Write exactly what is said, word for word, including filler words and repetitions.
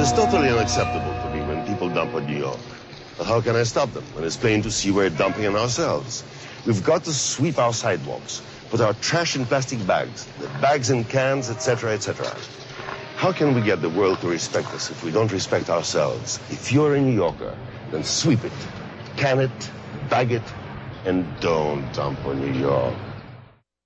is totally unacceptable to me when people dump on New York. But how can I stop them when it's plain to see we're dumping on ourselves? We've got to sweep our sidewalks, put our trash in plastic bags, the bags in cans, et cetera, et cetera. How can we get the world to respect us if we don't respect ourselves? If you're a New Yorker, then sweep it, can it, bag it, and don't dump on New York.